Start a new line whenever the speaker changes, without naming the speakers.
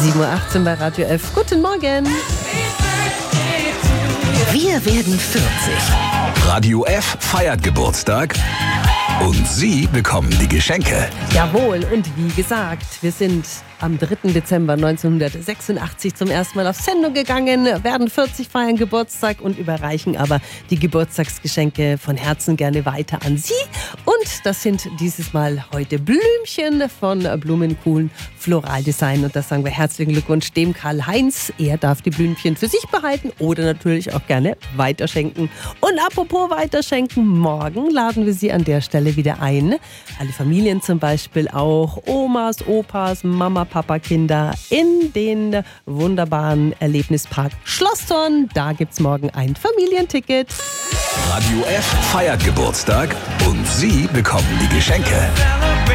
7:18 Uhr bei Radio F. Guten Morgen.
Wir werden 40.
Radio F feiert Geburtstag und Sie bekommen die Geschenke.
Jawohl, und wie gesagt, wir sind am 3. Dezember 1986 zum ersten Mal auf Sendung gegangen, werden 40 feiern Geburtstag und überreichen aber die Geburtstagsgeschenke von Herzen gerne weiter an Sie. Und das sind dieses Mal heute Blümchen von Blumenkuhlen Floral Design. Und das sagen wir herzlichen Glückwunsch dem Karl-Heinz. Er darf die Blümchen für sich behalten oder natürlich auch gerne weiterschenken. Und apropos weiterschenken, morgen laden wir Sie an der Stelle wieder ein. Alle Familien zum Beispiel auch, Omas, Opas, Mama, Papa, Kinder in den wunderbaren Erlebnispark Schlosstorn. Da gibt's morgen ein Familienticket.
Radio F feiert Geburtstag und Sie bekommen die Geschenke.